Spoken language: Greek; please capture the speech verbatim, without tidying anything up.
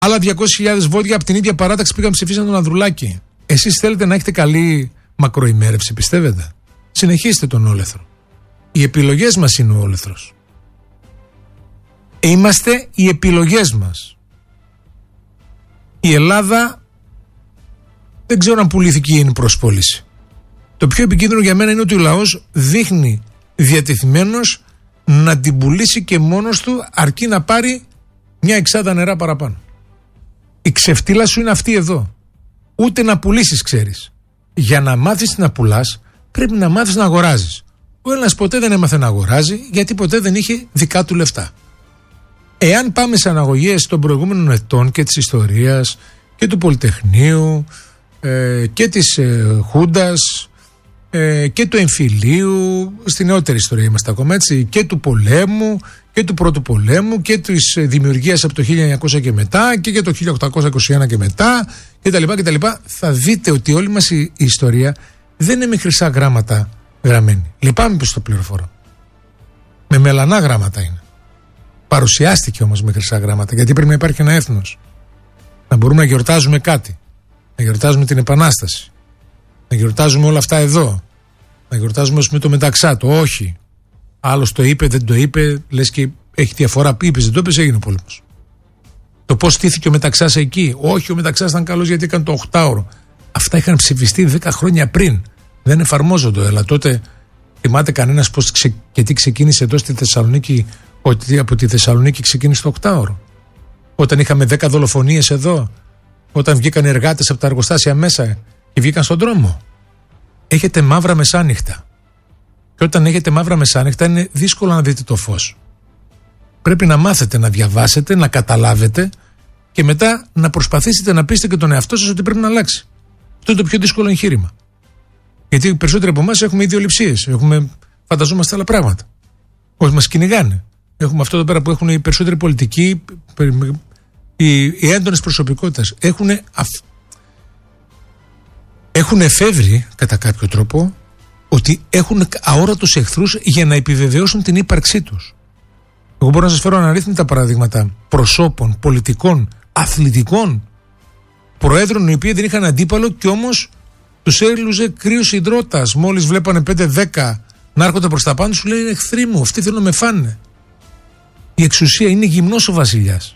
Άλλα διακόσιες χιλιάδες βόδια από την ίδια παράταξη πήγαν ψηφίσαν τον Ανδρουλάκη. Εσείς θέλετε να έχετε καλή μακροημέρευση, πιστεύετε? Συνεχίστε τον όλεθρο. Οι επιλογές μας είναι ο όλεθρος. Είμαστε οι επιλογές μας. Η Ελλάδα δεν ξέρω αν πουλήθηκε ή είναι προς πώληση. Το πιο επικίνδυνο για μένα είναι ότι ο λαός δείχνει διατεθειμένος να την πουλήσει και μόνος του, αρκεί να πάρει μια εξάδα νερά παραπάνω. Η ξεφτύλα σου είναι αυτή εδώ. Ούτε να πουλήσεις ξέρεις. Για να μάθεις να πουλάς πρέπει να μάθεις να αγοράζεις. Ο Έλληνας ποτέ δεν έμαθε να αγοράζει γιατί ποτέ δεν είχε δικά του λεφτά. Εάν πάμε σε αναγωγές των προηγούμενων ετών και της ιστορίας και του Πολυτεχνείου ε, και της ε, Χούντας ε, και του εμφυλίου, στη νεότερη ιστορία είμαστε ακόμα έτσι, και του πολέμου και του πρώτου πολέμου και της δημιουργίας από το χίλια εννιακόσια και μετά και για το χίλια οκτακόσια είκοσι ένα και μετά κτλ. κτλ. Θα δείτε ότι όλη μας η, η ιστορία δεν είναι με χρυσά γράμματα γραμμένη. Λυπάμαι που στο πληροφορώ. Με μελανά γράμματα είναι. Παρουσιάστηκε όμως με χρυσά γράμματα, γιατί πρέπει να υπάρχει ένα έθνος. Να μπορούμε να γιορτάζουμε κάτι. Να γιορτάζουμε την Επανάσταση. Να γιορτάζουμε όλα αυτά εδώ. Να γιορτάζουμε ως με το μεταξάτο. Όχι. Άλλος το είπε, δεν το είπε, λες και έχει διαφορά. Είπες, δεν το είπες, έγινε ο πόλεμος. Το πώς στήθηκε ο Μεταξάς εκεί. Όχι, ο Μεταξάς ήταν καλός γιατί έκανε το οχτάωρο. Αυτά είχαν ψηφιστεί δέκα χρόνια πριν. Δεν εφαρμόζονται. Αλλά τότε θυμάται κανένας πώς ξε... και τι ξεκίνησε εδώ στη Θεσσαλονίκη, ότι από τη Θεσσαλονίκη ξεκίνησε το οκτάωρο. Όταν είχαμε δέκα δολοφονίες εδώ, όταν βγήκαν οι εργάτες από τα εργοστάσια μέσα και βγήκαν στον δρόμο. Έχετε μαύρα μεσάνυχτα. Και όταν έχετε μαύρα μεσάνυχτα είναι δύσκολο να δείτε το φως. Πρέπει να μάθετε να διαβάσετε, να καταλάβετε και μετά να προσπαθήσετε να πείσετε και τον εαυτό σας ότι πρέπει να αλλάξει. Αυτό είναι το πιο δύσκολο εγχείρημα. Γιατί οι περισσότεροι από εμάς έχουμε ιδιοληψίες. Έχουμε, φανταζόμαστε άλλα πράγματα. Όχι, μας κυνηγάνε. Έχουμε αυτό εδώ πέρα που έχουν οι περισσότεροι πολιτικοί, οι, οι έντονες προσωπικότητες. Έχουν, αφ... έχουν εφεύρει κατά κάποιο τρόπο ότι έχουν αόρατους εχθρούς για να επιβεβαιώσουν την ύπαρξή τους. Εγώ μπορώ να σας φέρω αναρρύθμιτα παραδείγματα προσώπων, πολιτικών, αθλητικών, προέδρων οι οποίοι δεν είχαν αντίπαλο και όμως τους έλουζε κρύος υδρότας. Μόλις βλέπανε πέντε δέκα να έρχονται προς τα πάνω, σου λέει εχθροί μου, αυτοί θέλουν να με φάνε. Η εξουσία είναι γυμνός ο βασιλιάς.